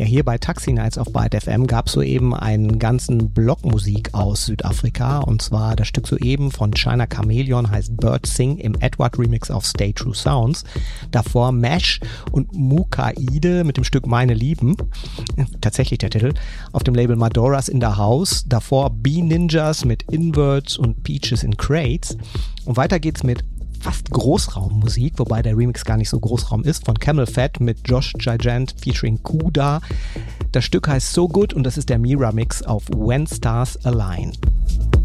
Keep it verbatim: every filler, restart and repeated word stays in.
hier bei Taxi Nights auf Byte F M gab es soeben einen ganzen Block Musik aus Südafrika, und zwar das Stück soeben von China Chameleon heißt Bird Sing im Edward Remix auf Stay True Sounds. Davor Mesh und Mukaide mit dem Stück Meine Lieben, tatsächlich der Titel, auf dem Label Madoras in the House. Davor Bee Ninjas mit Inverts und Peaches in Crates. Und weiter geht's mit fast Großraummusik, wobei der Remix gar nicht so Großraum ist, von Camel Fat mit Josh Gigant featuring Kuda. Das Stück heißt So Good und das ist der Mira-Mix auf When Stars Align.